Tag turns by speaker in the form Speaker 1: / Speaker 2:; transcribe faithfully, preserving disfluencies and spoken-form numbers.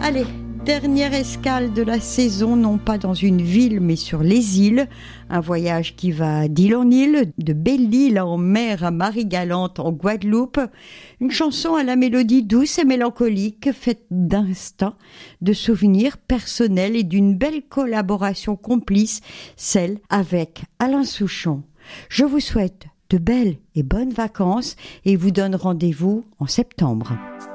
Speaker 1: Allez, dernière escale de la saison, non pas dans une ville mais sur les îles. Un voyage qui va d'île en île, de Belle-Île en mer à Marie-Galante en Guadeloupe. Une chanson à la mélodie douce et mélancolique, faite d'instants, de souvenirs personnels et d'une belle collaboration complice, celle avec Alain Souchon. Je vous souhaite de belles et bonnes vacances et vous donne rendez-vous en septembre.